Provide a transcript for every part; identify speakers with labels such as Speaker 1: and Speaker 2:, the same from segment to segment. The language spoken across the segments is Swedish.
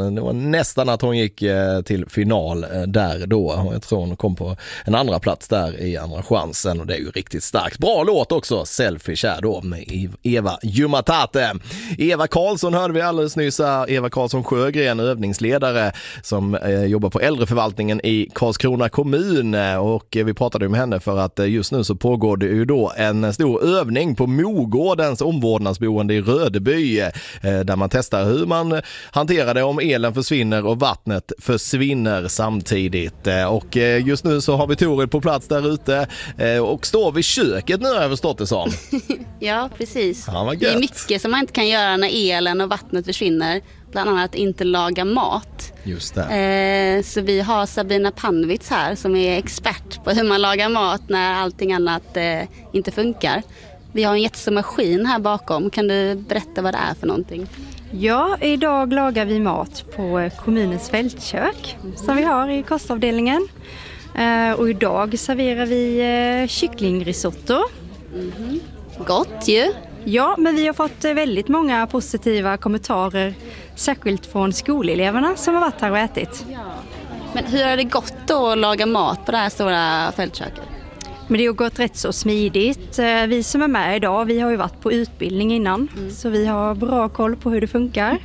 Speaker 1: Det var nästan att hon gick till final där då. Jag tror hon kom på en andra plats där i andra chansen och det är ju riktigt starkt. Bra låt också, Selfish här då med Eva Jumatate. Eva Karlsson hörde vi alldeles nyss. Eva Karlsson Sjögren, övningsledare som jobbar på äldreförvaltningen i Karlskrona kommun, och vi pratade med henne för att just nu så pågår det ju då en stor övning på Mogårdens omvårdnadsboende i Rödeby där man testar hur man hanterar det om elen försvinner och vattnet försvinner samtidigt. Och just nu så har vi Toril på plats där ute och står vid köket nu, har jag förstått det som.
Speaker 2: Ja, precis.
Speaker 1: Ja,
Speaker 2: det är mycket som man inte kan göra när elen och vattnet försvinner. Bland annat inte laga mat.
Speaker 1: Just det.
Speaker 2: Så vi har Sabina Panvitz här som är expert på hur man lagar mat när allting annat inte funkar. Vi har en jättestor maskin här bakom. Kan du berätta vad det är för någonting?
Speaker 3: Ja, idag lagar vi mat på kommunens fältkök som vi har i kostavdelningen. Och idag serverar vi kycklingrisotto.
Speaker 2: Mm-hmm. Gott ju.
Speaker 3: Ja, men vi har fått väldigt många positiva kommentarer, särskilt från skoleleverna som har varit här och ätit.
Speaker 2: Ja. Men hur har det gått då att laga mat på det här stora fältköket?
Speaker 3: Men det har gått rätt så smidigt. Vi som är med idag, vi har ju varit på utbildning innan. Så vi har bra koll på hur det funkar.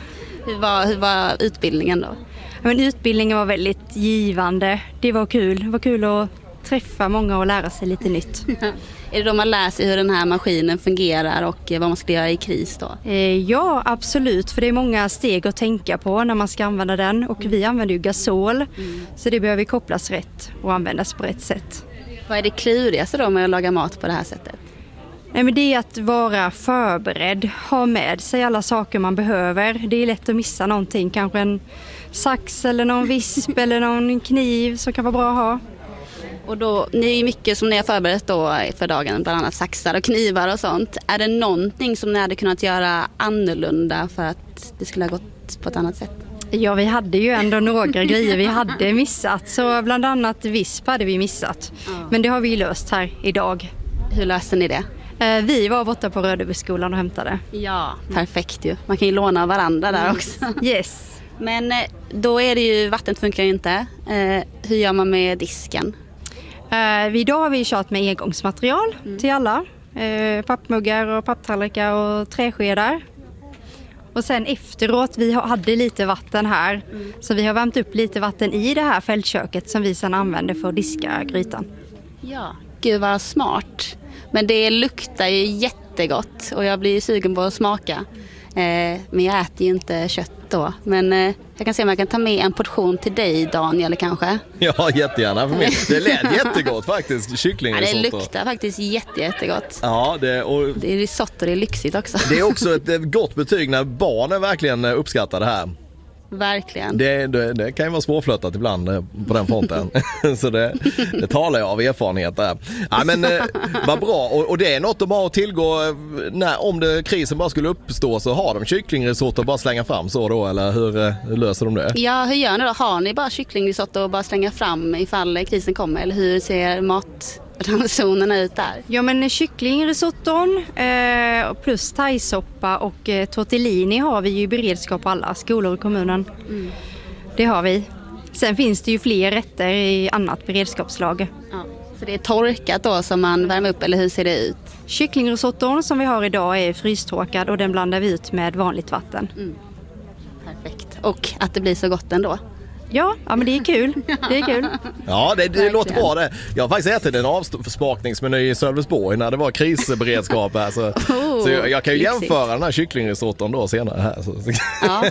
Speaker 2: Hur var utbildningen då?
Speaker 3: Ja, men utbildningen var väldigt givande. Det var kul. Det var kul att träffa många och lära sig lite nytt.
Speaker 2: Är det då man lär sig hur den här maskinen fungerar och vad man ska göra i kris då?
Speaker 3: Ja, absolut. För det är många steg att tänka på när man ska använda den. Och vi använder ju gasol. Så det behöver kopplas rätt och användas på rätt sätt.
Speaker 2: Vad är det klurigaste då med att laga mat på det här sättet?
Speaker 3: Nej, men det är att vara förberedd. Ha med sig alla saker man behöver. Det är lätt att missa någonting. Kanske en sax eller någon visp eller någon kniv som kan vara bra att ha.
Speaker 2: Och då, ni är ju mycket som ni har förberett då för dagen, bland annat saxar och knivar och sånt. Är det någonting som ni hade kunnat göra annorlunda för att det skulle ha gått på ett annat sätt?
Speaker 3: Ja, vi hade ju ändå några grejer vi hade missat. Så bland annat visp hade vi missat. Men det har vi löst här idag.
Speaker 2: Hur löste ni det?
Speaker 3: Vi var borta på Rödebyskolan och hämtade.
Speaker 2: Ja, perfekt ju. Man kan ju låna varandra där också.
Speaker 3: Yes.
Speaker 2: Men då är det ju, vattnet funkar ju inte. Hur gör man med disken?
Speaker 3: Idag har vi kört med engångsmaterial till alla. Pappmuggar och papptallrikar och träskedar. Och sen efteråt, vi hade lite vatten här. Så vi har värmt upp lite vatten i det här fältköket som vi sedan använder för att diska grytan.
Speaker 2: Ja, gud vad smart. Men det luktar ju jättegott och jag blir ju sugen på att smaka. Men jag äter ju inte kött då. Men jag kan se om jag kan ta med en portion till dig, Daniel, kanske.
Speaker 1: Ja, jättegärna för mig. Det lät jättegott faktiskt, kycklingrisotto.
Speaker 2: Ja, det luktar faktiskt jättegott.
Speaker 1: Ja, det
Speaker 2: är risotto, det är lyxigt också.
Speaker 1: Det är också ett gott betyg när barnen verkligen uppskattar det här.
Speaker 2: Verkligen.
Speaker 1: Det kan ju vara svårflötat ibland på den fronten. Så det talar jag av erfarenhet där. Ja, men vad bra. Och det är något de har att tillgå om krisen bara skulle uppstå, så har de kycklingrisotto och bara slänga fram så då, eller hur löser de det?
Speaker 2: Ja, hur gör ni då? Har ni bara kycklingrisotto och bara slänga fram ifall krisen kommer, eller hur ser matransonerna ut där?
Speaker 3: Ja, men kycklingrisotton plus thaisoppa och tortellini har vi ju i beredskap på alla skolor i kommunen. Det har vi. Sen finns det ju fler rätter i annat beredskapslager.
Speaker 2: Ja, så det är torkat då som man värmer upp, eller hur ser det ut?
Speaker 3: Kycklingrisotton som vi har idag är frystorkad och den blandar vi ut med vanligt vatten.
Speaker 2: Perfekt. Och att det blir så gott ändå.
Speaker 3: Ja, men det är kul. Det är kul.
Speaker 1: Ja, det låter bra det. Jag har faktiskt ätit en avsmakningsmeny i Sölvesborg när det var krisberedskap här. Så jag kan ju jämföra den här kycklingrisotton då senare här.
Speaker 2: Ja.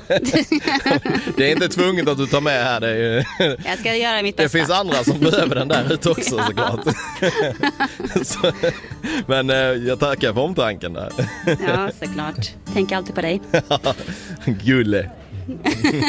Speaker 1: Det är inte tvunget att du tar med här.
Speaker 2: Jag ska göra mitt bästa.
Speaker 1: Det finns andra som behöver den där ute också såklart. Men jag tackar för omtanken där.
Speaker 2: Ja, såklart. Tänk alltid på dig.
Speaker 1: Gulle.